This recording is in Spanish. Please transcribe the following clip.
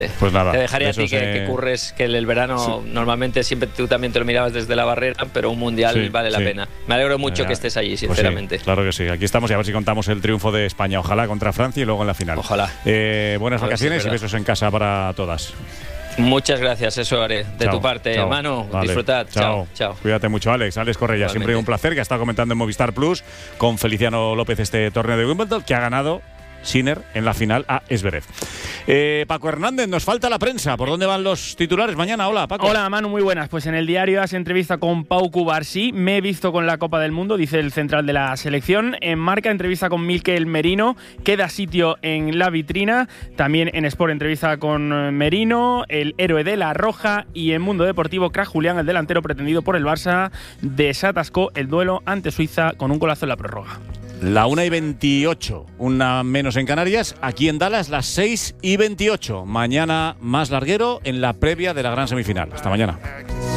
Pues nada, te dejaré a ti que curres, que el verano normalmente siempre tú también te lo mirabas desde la barrera, pero un mundial vale la pena. Me alegro mucho que estés allí, sinceramente. Pues claro que sí, aquí estamos y a ver si contamos el triunfo de España, ojalá contra Francia y luego en la final. Ojalá. Buenas vacaciones y besos en casa para todas. Muchas gracias, eso haré de tu parte, Manu. Vale. Disfrutad. Chao. Cuídate mucho, Alex Correia. Siempre un placer, que ha estado comentando en Movistar Plus con Feliciano López este torneo de Wimbledon, que ha ganado Sinner en la final a Zverev. Paco Hernández, nos falta la prensa. ¿Por dónde van los titulares mañana? Hola, Paco. Hola, Manu, muy buenas. Pues en el diario AS entrevista con Pau Cubarsí. Me he visto con la Copa del Mundo, dice el central de la selección. En Marca, entrevista con Mikel Merino. Queda sitio en la vitrina. También en Sport, entrevista con Merino, el héroe de la Roja. Y en Mundo Deportivo, Crack Julián, el delantero pretendido por el Barça, desatascó el duelo ante Suiza con un golazo en la prórroga. La 1:28, una menos en Canarias. Aquí en Dallas, las 6:28. Mañana más larguero en la previa de la gran semifinal. Hasta mañana.